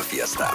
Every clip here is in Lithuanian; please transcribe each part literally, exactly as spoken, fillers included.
Fiesta.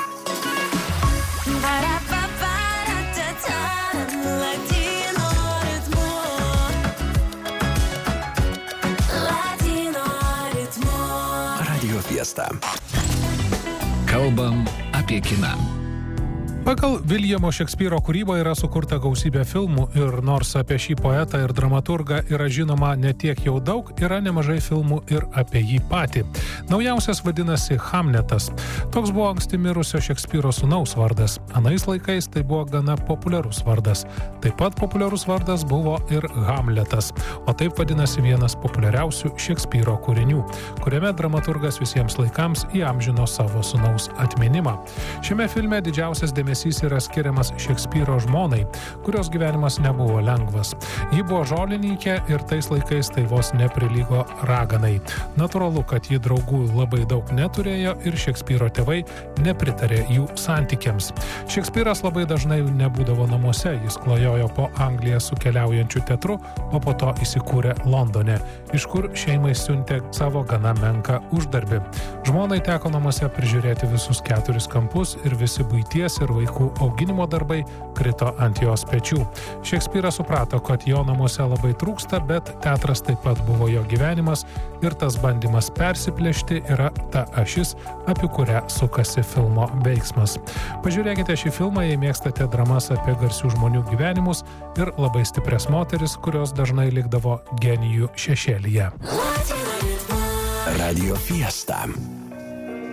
Radio Fiesta. Kalbam apie kiną. Pagal Viljamo Šekspyro kūrybą yra sukurta gausybė filmų ir nors apie šį poetą ir dramaturgą yra žinoma ne tiek jau daug, yra nemažai filmų ir apie jį patį. Naujausias vadinasi Hamletas. Toks buvo anksti mirusio Šekspyro sūnaus vardas. Anais laikais tai buvo gana populiarus vardas. Taip pat populiarus vardas buvo ir Hamletas, o taip vadinasi vienas populiariausių Šekspyro kūrinių, kuriame dramaturgas visiems laikams įamžino savo sūnaus atminimą. Šiame filme didžiausias dėmesys yra skiriamas Šekspyro žmonai, kurios gyvenimas nebuvo lengvas. Ji buvo žolininkė ir tais laikais tai vos neprilygo raganai. Natūralu, kad ji draugų labai daug neturėjo ir Šekspyro tėvai nepritarė jų santykiams. Šekspyras labai dažnai nebūdavo namuose, jis klajojo po Angliją su keliaujančiu teatru, o po to įsikūrė Londone, iš kur šeimai siuntė savo gana menką uždarbį. Žmonai teko namuose prižiūrėti visus keturis kampus ir visi buities ir vaikų auginimo darbai krito ant jos pečių. Šekspyras suprato, kad jo namuose labai trūksta, bet teatras taip pat buvo jo gyvenimas ir tas bandymas persiplėšti yra ta ašis, apie kurią sukasi filmo veiksmas. Pažiūrėkite šį filmą, jei mėgstate dramas apie garsių žmonių gyvenimus ir labai stiprias moteris, kurios dažnai likdavo genijų šešėlyje. Radio Fiesta.